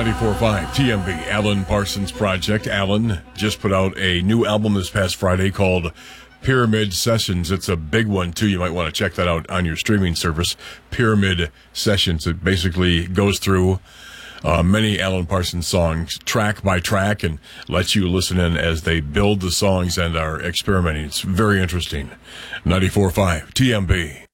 94.5 TMB, Alan Parsons Project. Alan just put out a new album this past Friday called Pyramid Sessions. It's a big one, too. You might want to check that out on your streaming service. Pyramid Sessions. It basically goes through many Alan Parsons songs track by track and lets you listen in as they build the songs and are experimenting. It's very interesting. 94.5 TMB.